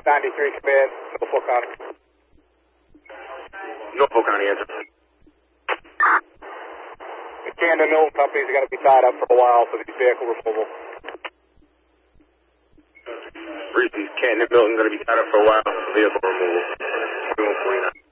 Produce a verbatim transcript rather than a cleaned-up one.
ninety-three command, Norfolk County. Norfolk County, answer. The Camden Milton companies are going to be tied up for a while for the vehicle removal. Reese's, Camden Milton going to be tied up for a while for vehicle removal. twenty-one forty-nine.